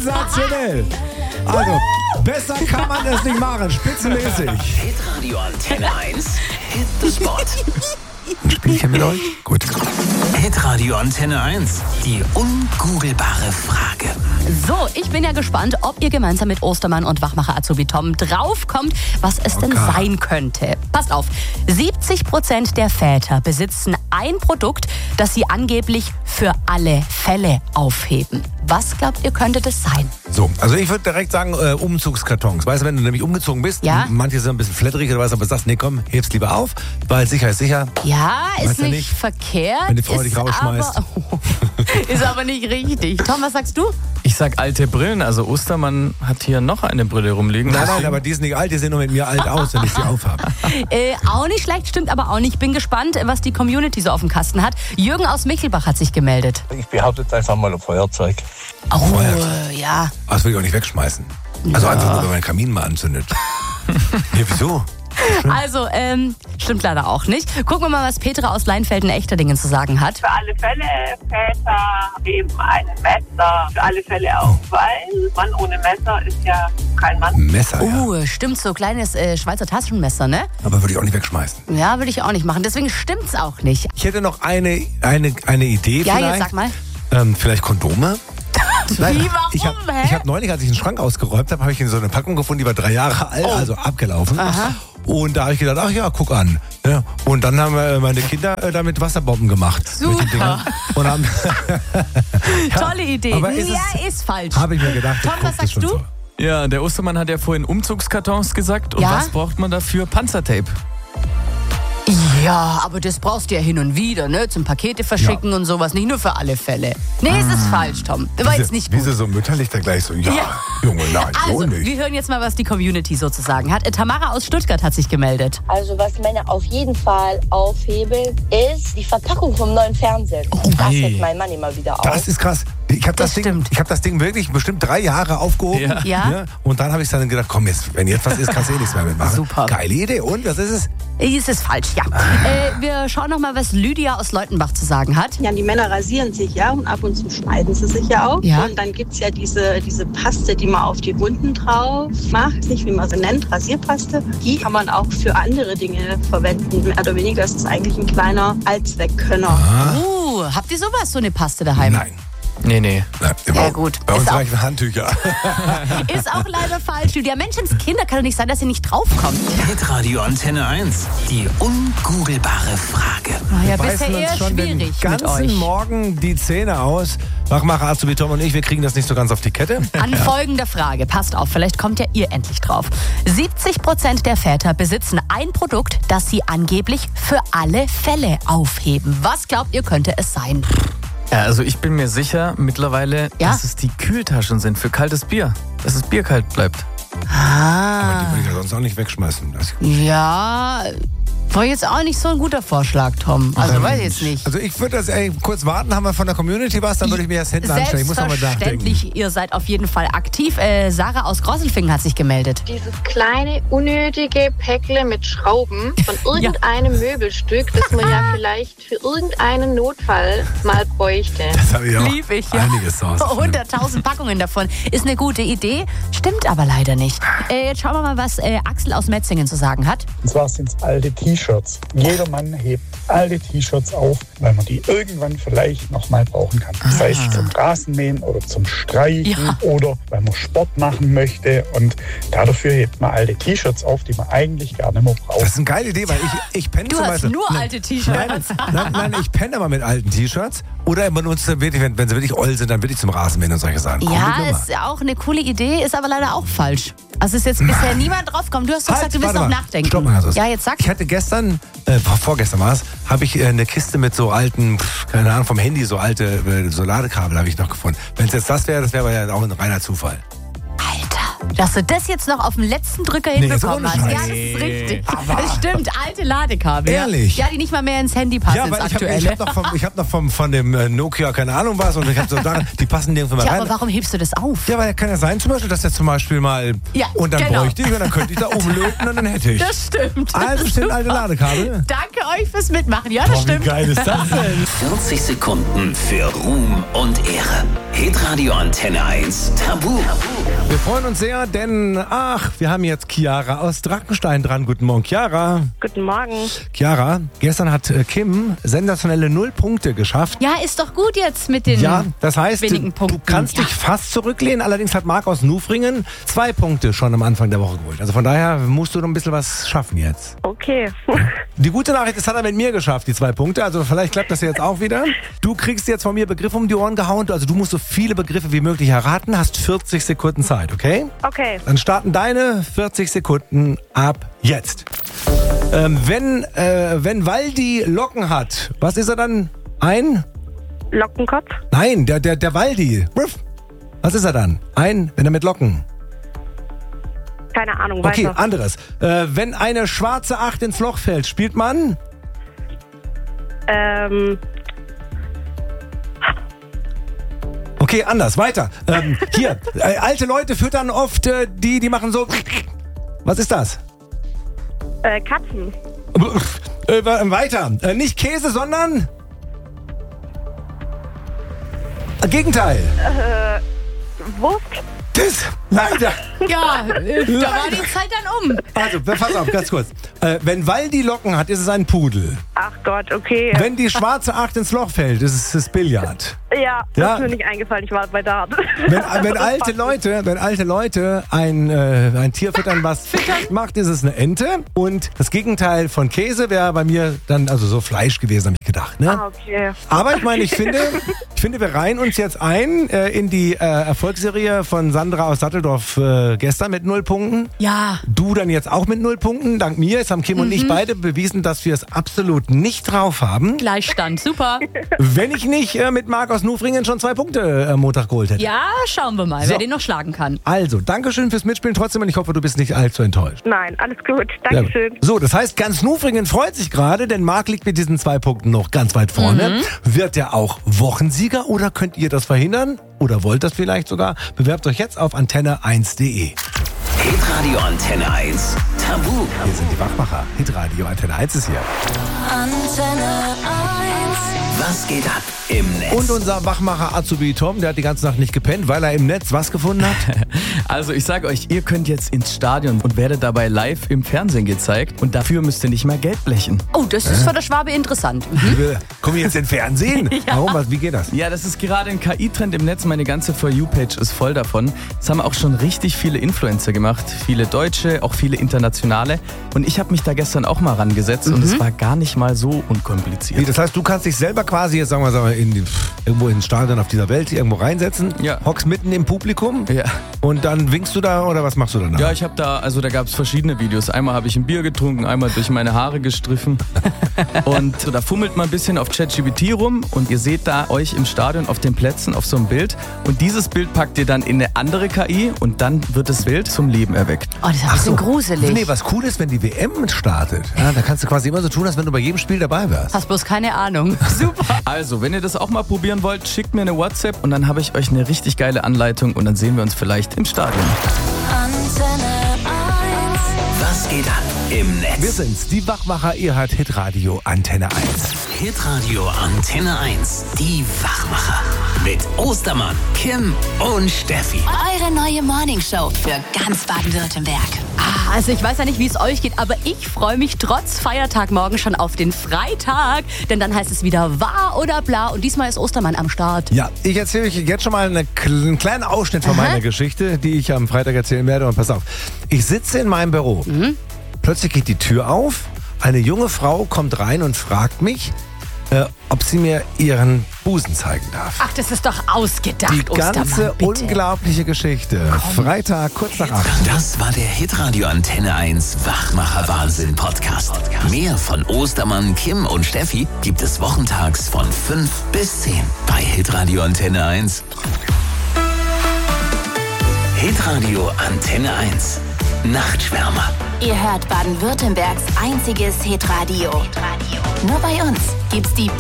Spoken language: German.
Sensationell. Also, besser kann man es nicht machen. Spitzenmäßig. Hitradio Antenne 1. Hit the Spot. Ein Spielchen mit euch? Gut. Hitradio Antenne 1. Die ungoogelbare Frage. So, ich bin ja gespannt, ob ihr gemeinsam mit Ostermann und Wachmacher Azubi Tom draufkommt, was es denn sein könnte. Passt auf, 70% der Väter besitzen ein Produkt, das sie angeblich für alle Fälle aufheben. Was glaubt ihr, könnte das sein? So, also ich würde direkt sagen, Umzugskartons. Weißt du, wenn du nämlich umgezogen bist, Ja. manche sind ein bisschen flatterig oder was, aber sagst, nee, komm, heb's lieber auf, weil sicher ist sicher. Ja, ist Weißt du nicht nicht, verkehrt. wenn die Frau dich ist rausschmeißt. aber- ist aber nicht richtig. Tom, was sagst du? Ich sag alte Brillen, also Ostermann hat hier noch eine Brille rumliegen. Nein, aber die ist nicht alt, die sehen nur mit mir alt aus, wenn ich sie aufhabe. Auch nicht schlecht, stimmt aber auch nicht. Bin gespannt, was die Community so auf dem Kasten hat. Jürgen aus Michelbach hat sich gemeldet. Ich behaupte jetzt einfach mal ein Feuerzeug. Oh, Feuerzeug. ja. Aber das will ich auch nicht wegschmeißen. Also einfach nur, wenn mein Kamin mal anzündet. Nee, wieso? Also, stimmt leider auch nicht. Gucken wir mal, was Petra aus Leinfelden-Echterdingen zu sagen hat. Für alle Fälle Väter eben ein Messer. Für alle Fälle auch, weil Mann ohne Messer ist ja kein Mann. Messer, ja. Stimmt, so kleines Schweizer Taschenmesser, ne? Aber würde ich auch nicht wegschmeißen. Ja, würde ich auch nicht machen. Deswegen stimmt's auch nicht. Ich hätte noch eine Idee Ja, vielleicht. jetzt sag mal. Vielleicht Kondome? Nein, Wie, warum, ich hä? hab neulich, als ich den Schrank ausgeräumt habe, habe ich in so eine Packung gefunden, die war 3 Jahre alt, also abgelaufen. Aha. Und da habe ich gedacht, ach ja, guck an. Ja, und dann haben meine Kinder damit Wasserbomben gemacht. Mit den Dingern. Und haben Tolle Idee. aber ist ist falsch. habe ich mir gedacht. Tom, guck, was das ist sagst schon du? so. Ja, der Ostermann hat ja vorhin Umzugskartons gesagt. Und Ja? was braucht man dafür? Panzertape. Ja, aber das brauchst du ja hin und wieder, ne? Zum Pakete verschicken und sowas. Nicht nur für alle Fälle. Nee, es ist falsch, Tom. War jetzt nicht gut. Wieso so mütterlich da gleich so, ja, Ja. Junge, nein, so Also, nicht. wir hören jetzt mal, was die Community sozusagen hat. Tamara aus Stuttgart hat sich gemeldet. Also was Männer auf jeden Fall aufheben, ist die Verpackung vom neuen Fernseher. Das ei. hebt mein Mann immer wieder auf. Das ist krass. Ich habe das, stimmt. das Ding wirklich bestimmt 3 Jahre aufgehoben. Ja. Ja. Und dann habe ich dann gedacht, komm jetzt, wenn jetzt was ist, kannst du eh nichts mehr mitmachen. Super. Geile Idee. Und, was ist es? Es ist falsch, ja. Wir schauen noch mal, was Lydia aus Leutenbach zu sagen hat. Ja, die Männer rasieren sich ja und ab und zu schneiden sie sich ja auch. Ja. Und dann gibt es ja diese Paste, die man auf die Wunden drauf macht, nicht wie man sie nennt, Rasierpaste. Die kann man auch für andere Dinge verwenden. Mehr oder weniger ist es eigentlich ein kleiner Allzweckkönner. Habt ihr sowas, so eine Paste daheim? Nein. Nee. Nein, Ja, überhaupt. gut. Bei uns Ist auch- reichen Handtücher. Ist auch leider falsch, Lydia. Menschenskinder, kann doch nicht sein, dass ihr nicht draufkommt. Hitradio Antenne 1. Die ungoogelbare Frage. Ja, Wir bisher beißen eher uns schon den schwierig mit ganzen euch. Morgen die Zähne aus. Wachmacher Azubi Tom und ich, wir kriegen das nicht so ganz auf die Kette. An folgender Frage, passt auf, vielleicht kommt ja ihr endlich drauf. 70% der Väter besitzen ein Produkt, das sie angeblich für alle Fälle aufheben. Was glaubt ihr, könnte es sein? Ja, also ich bin mir sicher mittlerweile, Ja? dass es die Kühltaschen sind für kaltes Bier. Dass das Bier kalt bleibt. Aber die würde ich ja sonst auch nicht wegschmeißen. Ja, war jetzt auch nicht so ein guter Vorschlag, Tom. Also weiß ich jetzt nicht. Also ich würde das kurz warten, haben wir von der Community was, dann würde ich mir das hinten anstellen. Ich muss noch mal nachdenken. Selbstverständlich, ihr seid auf jeden Fall aktiv. Sarah aus Grosselfingen hat sich gemeldet. Dieses kleine, unnötige Päckle mit Schrauben von irgendeinem Möbelstück, das man ja vielleicht für irgendeinen Notfall mal bräuchte. Das habe ich auch Lieb ich, ja. einiges zu Hause. 100.000 Packungen davon. Ist eine gute Idee, stimmt aber leider nicht. Jetzt schauen wir mal, was Axel aus Metzingen zu sagen hat. Und zwar sind es alte T-Shirts. Jeder Mann hebt alte T-Shirts auf, weil man die irgendwann vielleicht nochmal brauchen kann. Sei es zum Rasenmähen oder zum Streichen oder weil man Sport machen möchte. Und dafür hebt man alte T-Shirts auf, die man eigentlich gar nicht mehr braucht. Das ist eine geile Idee, weil ich penne Du zum hast Beispiel... nur alte T-Shirts. Nein, ich penne aber mit alten T-Shirts. Oder benutze wirklich, wenn sie wirklich oll sind, dann wirklich zum Rasenmähen und solche Sachen. Coole Ja, Nummer. ist auch eine coole Idee, ist aber leider auch falsch. Also ist jetzt bisher niemand draufgekommen. Du hast doch gesagt, du willst warte noch mal. nachdenken. Stopp mal, Ja, jetzt sag. Ich hatte gestern, vorgestern war es, habe ich eine Kiste mit so alten, keine Ahnung, vom Handy, so alte so Ladekabel habe ich noch gefunden. Wenn es jetzt das wäre aber ja auch ein reiner Zufall. Alter, dass du das jetzt noch auf dem letzten Drücker hinbekommen so hast. ohne Ja, Scheiß. das ist richtig. Das stimmt, alte Ladekabel. Ehrlich? Ja, die nicht mal mehr ins Handy passen, Ja, ins weil aktuelle. ich hab noch von dem Nokia, keine Ahnung was, und ich habe so daran, die passen nirgendwo mehr Ja, rein. aber warum hebst du das auf? Ja, weil kann ja sein, zum Beispiel, dass der zum Beispiel mal. Ja, und dann genau. bräuchte ich, und dann könnte ich da umlöten und dann hätte ich. Das stimmt. Also stehen alte Ladekabel. Danke euch fürs Mitmachen. Ja, das Boah, wie stimmt. geil ist das denn? 40 Sekunden für Ruhm und Ehre. Hitradio Antenne 1 Tabu. Wir freuen uns sehr, denn wir haben jetzt Chiara aus Drachenstein dran. Guten Morgen, Chiara. Guten Morgen. Chiara, gestern hat Kim sensationelle 0 Punkte geschafft. Ja, ist doch gut jetzt mit den das heißt, wenigen Punkten. Du kannst dich fast zurücklehnen. Allerdings hat Marc aus Nufringen 2 Punkte schon am Anfang der Woche geholt. Also von daher musst du noch ein bisschen was schaffen jetzt. Okay. Die gute Nachricht ist, hat er mit mir geschafft, die 2 Punkte. Also vielleicht klappt das ja jetzt auch wieder. Du kriegst jetzt von mir Begriffe um die Ohren gehauen. Also du musst so viele Begriffe wie möglich erraten. Hast 40 Sekunden Zeit, okay? Okay. Dann starten deine 40 Sekunden ab jetzt. Wenn Waldi Locken hat, was ist er dann? Ein? Lockenkopf? Nein, der Waldi. Was ist er dann? Wenn er mit Locken. Keine Ahnung, Okay, weiter. anderes. Wenn eine schwarze 8 ins Loch fällt, spielt man? Okay, anders, weiter. Hier, alte Leute füttern oft, die machen so... Was ist das? Katzen. Weiter. Nicht Käse, sondern... Gegenteil. Wurst? Das, leider. Ja, da war die Zeit dann um. Also, pass auf, ganz kurz. Wenn Waldi Locken hat, ist es ein Pudel. Ach Gott, okay. Wenn die schwarze 8 ins Loch fällt, ist es das Billard. Ja, das ist mir nicht eingefallen, ich war bei Dart. Wenn alte Leute ein Tier füttern, was macht, ist es eine Ente. Und das Gegenteil von Käse wäre bei mir dann also so Fleisch gewesen, habe ich gedacht. Ne? Okay. Aber ich meine, ich finde, wir reihen uns jetzt ein in die Erfolgsserie von Sandra aus Satteldorf gestern mit 0 Punkten. Ja. Du dann jetzt auch mit 0 Punkten. Dank mir. Jetzt haben Kim und ich beide bewiesen, dass wir es absolut nicht drauf haben. Gleichstand, super. Wenn ich nicht mit Marc aus Nufringen schon 2 Punkte am Montag geholt hätte. Ja, schauen wir mal, wer den noch schlagen kann. Also, Dankeschön fürs Mitspielen trotzdem und ich hoffe, du bist nicht allzu enttäuscht. Nein, alles gut. Dankeschön. So, das heißt, ganz Nufringen freut sich gerade, denn Marc liegt mit diesen 2 Punkten noch ganz weit vorne. Wird er auch Wochensieger oder könnt ihr das verhindern? Oder wollt das vielleicht sogar? Bewerbt euch jetzt auf antenne1.de. Hitradio Antenne 1 Tabu. Hier sind die Wachmacher. Hitradio Antenne 1 ist hier. Antenne 1. Was geht ab im Netz? Und unser Wachmacher Azubi Tom, der hat die ganze Nacht nicht gepennt, weil er im Netz was gefunden hat? Also ich sage euch, ihr könnt jetzt ins Stadion und werdet dabei live im Fernsehen gezeigt und dafür müsst ihr nicht mal Geld blechen. Oh, das ist für der Schwabe interessant. Kommen wir jetzt in Fernsehen? Ja. Warum? Wie geht das? Ja, das ist gerade ein KI-Trend im Netz. Meine ganze For You-Page ist voll davon. Das haben auch schon richtig viele Influencer gemacht. Viele Deutsche, auch viele internationale. Und ich habe mich da gestern auch mal rangesetzt und es war gar nicht mal so unkompliziert. Das heißt, du kannst dich selber quasi jetzt, sagen wir mal, irgendwo ins Stadion auf dieser Welt irgendwo reinsetzen, hockst mitten im Publikum und dann winkst du da oder was machst du danach? Ja, ich habe da gab es verschiedene Videos. Einmal habe ich ein Bier getrunken, einmal durch meine Haare gestriffen und so, da fummelt man ein bisschen auf ChatGPT rum und ihr seht da euch im Stadion auf den Plätzen auf so einem Bild und dieses Bild packt ihr dann in eine andere KI und dann wird das Bild zum Leben erweckt. Oh, das ist ein bisschen gruselig. Nee, was cool ist, wenn die WM startet, da kannst du quasi immer so tun, als wenn du bei jedem Spiel dabei wärst. Hast bloß keine Ahnung. Super. Also, wenn ihr das auch mal probieren wollt, schickt mir eine WhatsApp und dann habe ich euch eine richtig geile Anleitung und dann sehen wir uns vielleicht im Stadion. Antenne 1. Was geht ab im Netz? Wir sind's, die Wachmacher, ihr hört Hitradio Antenne 1. Hitradio Antenne 1, die Wachmacher. Mit Ostermann, Kim und Steffi. Eure neue Morningshow für ganz Baden-Württemberg. Also ich weiß ja nicht, wie es euch geht, aber ich freue mich trotz Feiertag morgen schon auf den Freitag. Denn dann heißt es wieder wahr oder bla und diesmal ist Ostermann am Start. Ja, ich erzähle euch jetzt schon mal einen kleinen Ausschnitt von meiner Geschichte, die ich am Freitag erzählen werde. Und pass auf, ich sitze in meinem Büro. Plötzlich geht die Tür auf. Eine junge Frau kommt rein und fragt mich, ob sie mir ihren Busen zeigen darf. Ach, das ist doch ausgedacht, Die ganze Ostermann, bitte. unglaubliche Geschichte. Freitag, kurz nach 8. Das war der Hitradio Antenne 1 Wachmacher Wahnsinn Podcast. Mehr von Ostermann, Kim und Steffi gibt es wochentags von 5 bis 10 bei Hitradio Antenne 1. Hitradio Antenne 1 Nachtschwärmer. Ihr hört Baden-Württembergs einziges Hitradio. Nur bei uns gibt's die